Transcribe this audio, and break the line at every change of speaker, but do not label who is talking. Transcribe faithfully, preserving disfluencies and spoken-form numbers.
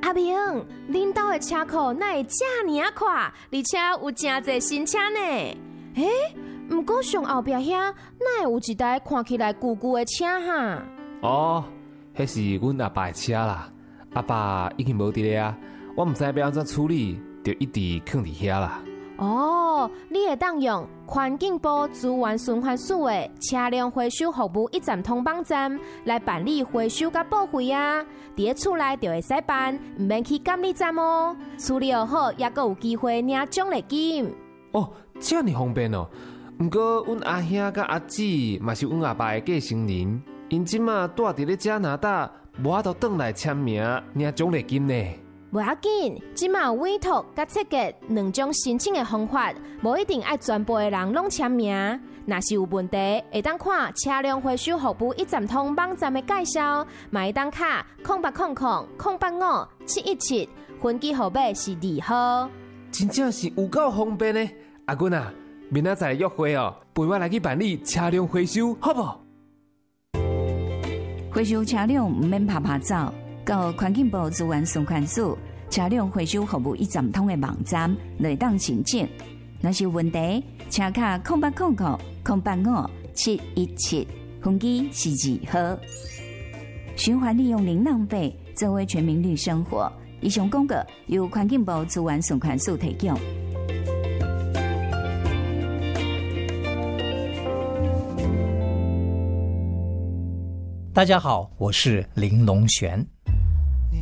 阿明，恁兜的车库哪会这么啊快，而且有真侪新车呢？诶，不过上后壁遐哪会有一台看起来旧旧的车哈？
哦，迄是阮阿爸的车啦，阿爸已经无伫咧啊，我毋知要安怎处理，就一直放伫遐啦。
哦，你会当用环境部资源循环署的车辆回收服务一站通网站来办理回收甲报废啊！伫咧厝内就会使办，唔免去监理站哦。处理好，也阁有机会领奖励金。
哦，这么方便哦！不过，阮阿兄甲阿姊嘛是阮阿爸的继承人，因即马住伫咧加拿大，无法度转来签名领奖励金呢。
无要紧，即马有委托甲设计两种申请的方法，无一定爱全部的人拢签名。若是有问题，会当看车辆回收服务一站通网站的介绍，嘛会当卡空八空空空八五七一七，分机号码是二号。
真正是有够方便呢！阿君啊，明仔载约会哦，陪我来去办理车辆回收，好不？
回收车辆唔免拍拍照。到环境部资源循环署车辆回收服务一站通的网站来当申请。若是有问题，请卡空八空空空八五七一七，分机是二号。循环利用零浪费，作为全民绿生活。以上广告由环境部资源循环署提供。
大家好，我是林龙璇。